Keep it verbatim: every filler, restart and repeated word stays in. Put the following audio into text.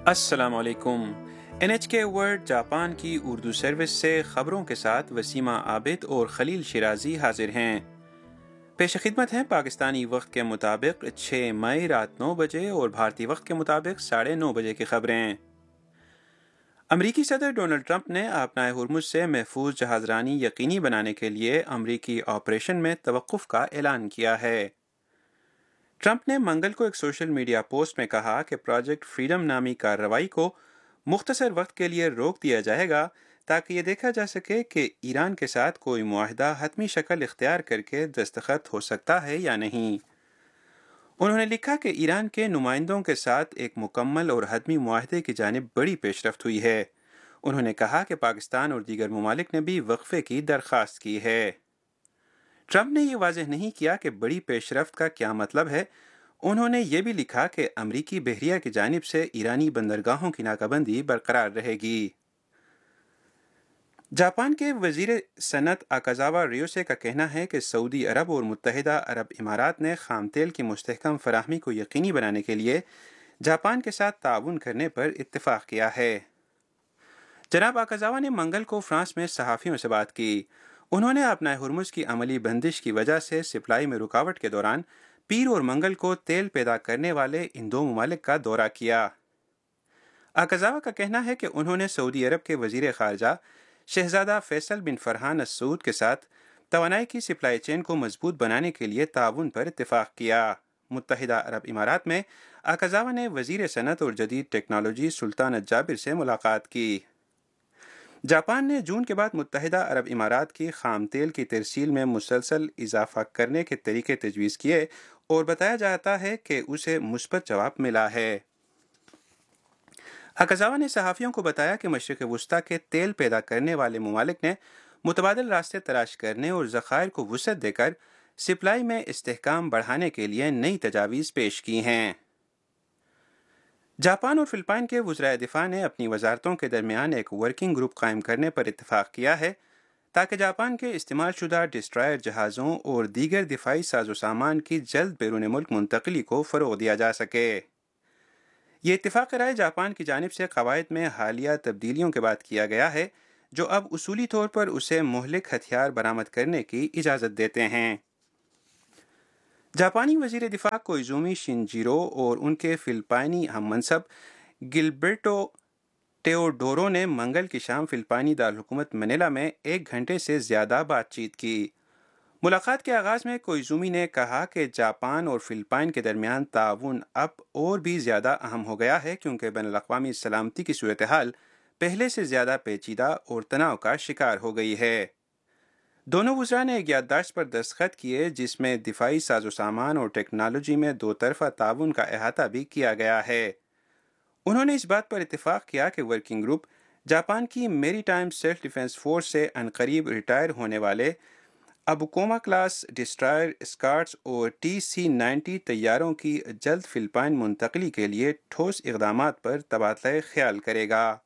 السلام علیکم۔ N H کے ورلڈ جاپان کی اردو سروس سے خبروں کے ساتھ وسیمہ عابد اور خلیل شیرازی حاضر ہیں۔ پیش خدمت ہیں پاکستانی وقت کے مطابق چھ مئی رات نو بجے اور بھارتی وقت کے مطابق ساڑھے نو بجے کی خبریں۔ امریکی صدر ڈونلڈ ٹرمپ نے آبنائے ہرمز سے محفوظ جہاز رانی یقینی بنانے کے لیے امریکی آپریشن میں توقف کا اعلان کیا ہے۔ ٹرمپ نے منگل کو ایک سوشل میڈیا پوسٹ میں کہا کہ پروجیکٹ فریڈم نامی کارروائی کو مختصر وقت کے لیے روک دیا جائے گا تاکہ یہ دیکھا جا سکے کہ ایران کے ساتھ کوئی معاہدہ حتمی شکل اختیار کر کے دستخط ہو سکتا ہے یا نہیں۔ انہوں نے لکھا کہ ایران کے نمائندوں کے ساتھ ایک مکمل اور حتمی معاہدے کی جانب بڑی پیش رفت ہوئی ہے۔ انہوں نے کہا کہ پاکستان اور دیگر ممالک نے بھی وقفے کی درخواست کی ہے۔ ٹرمپ نے یہ واضح نہیں کیا کہ بڑی پیش رفت کا کیا مطلب ہے۔ انہوں نے یہ بھی لکھا کہ امریکی بحریہ کی جانب سے ایرانی بندرگاہوں کی ناکہ بندی برقرار رہے گی۔ جاپان کے وزیر صنعت آکازاوا ریوسے کا کہنا ہے کہ سعودی عرب اور متحدہ عرب امارات نے خام تیل کی مستحکم فراہمی کو یقینی بنانے کے لیے جاپان کے ساتھ تعاون کرنے پر اتفاق کیا ہے۔ جناب آکازاوا نے منگل کو فرانس میں صحافیوں سے بات کی۔ انہوں نے آبنائے ہرمز کی عملی بندش کی وجہ سے سپلائی میں رکاوٹ کے دوران پیر اور منگل کو تیل پیدا کرنے والے ان دو ممالک کا دورہ کیا۔ آکازاوا کا کہنا ہے کہ انہوں نے سعودی عرب کے وزیر خارجہ شہزادہ فیصل بن فرحان السعود کے ساتھ توانائی کی سپلائی چین کو مضبوط بنانے کے لیے تعاون پر اتفاق کیا۔ متحدہ عرب امارات میں آکازاوا نے وزیر صنعت اور جدید ٹیکنالوجی سلطان الجابر سے ملاقات کی۔ جاپان نے جون کے بعد متحدہ عرب امارات کی خام تیل کی ترسیل میں مسلسل اضافہ کرنے کے طریقے تجویز کیے اور بتایا جاتا ہے کہ اسے مثبت جواب ملا ہے۔ آکازاوا نے صحافیوں کو بتایا کہ مشرق وسطیٰ کے تیل پیدا کرنے والے ممالک نے متبادل راستے تلاش کرنے اور ذخائر کو وسعت دے کر سپلائی میں استحکام بڑھانے کے لیے نئی تجاویز پیش کی ہیں۔ جاپان اور فلپائن کے وزرائے دفاع نے اپنی وزارتوں کے درمیان ایک ورکنگ گروپ قائم کرنے پر اتفاق کیا ہے تاکہ جاپان کے استعمال شدہ ڈسٹرائر جہازوں اور دیگر دفاعی ساز و سامان کی جلد بیرون ملک منتقلی کو فروغ دیا جا سکے۔ یہ اتفاق رائے جاپان کی جانب سے قواعد میں حالیہ تبدیلیوں کے بعد کیا گیا ہے جو اب اصولی طور پر اسے مہلک ہتھیار برآمد کرنے کی اجازت دیتے ہیں۔ جاپانی وزیر دفاع کوئزومی شنجیرو اور ان کے فلپائنی ہم منصب گلبرٹو ٹیوڈورو نے منگل کی شام فلپائنی دارالحکومت منیلا میں ایک گھنٹے سے زیادہ بات چیت کی۔ ملاقات کے آغاز میں کوئزومی نے کہا کہ جاپان اور فلپائن کے درمیان تعاون اب اور بھی زیادہ اہم ہو گیا ہے کیونکہ بین الاقوامی سلامتی کی صورتحال پہلے سے زیادہ پیچیدہ اور تناؤ کا شکار ہو گئی ہے۔ دونوں وزراء نے ایک یادداشت پر دستخط کیے جس میں دفاعی ساز و سامان اور ٹیکنالوجی میں دو طرفہ تعاون کا احاطہ بھی کیا گیا ہے۔ انہوں نے اس بات پر اتفاق کیا کہ ورکنگ گروپ جاپان کی میری ٹائم سیلف ڈیفنس فورس سے عنقریب ریٹائر ہونے والے ابوکوما کلاس ڈسٹرائر اسکارٹس اور ٹی سی نائنٹی طیاروں کی جلد فلپائن منتقلی کے لیے ٹھوس اقدامات پر تبادلہ خیال کرے گا۔